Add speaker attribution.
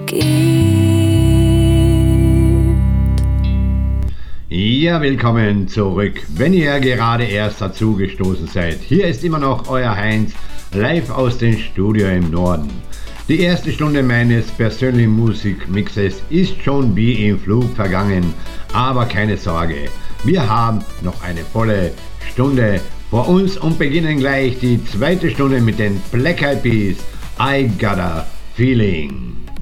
Speaker 1: gibt.
Speaker 2: Ja, willkommen zurück, wenn ihr gerade erst dazugestoßen seid. Hier ist immer noch euer Heinz, live aus dem Studio im Norden. Die erste Stunde meines persönlichen Musikmixes ist schon wie im Flug vergangen, aber keine Sorge, wir haben noch eine volle Stunde vor uns und beginnen gleich die zweite Stunde mit den Black Eyed Peas, I Got a Feeling.